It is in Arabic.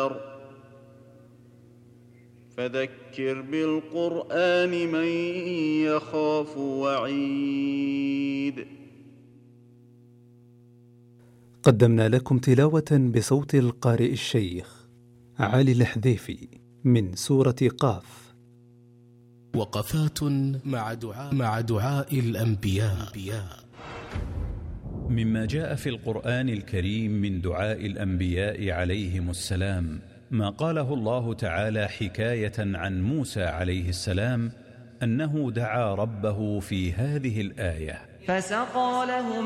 النار فذكر بالقرآن من يخاف وعيد. قدمنا لكم تلاوة بصوت القارئ الشيخ علي الحذيفي من سورة قاف. وقفات مع دعاء الأنبياء. مما جاء في القرآن الكريم من دعاء الأنبياء عليهم السلام ما قاله الله تعالى حكاية عن موسى عليه السلام أنه دعا ربه في هذه الآية: فسقى لهم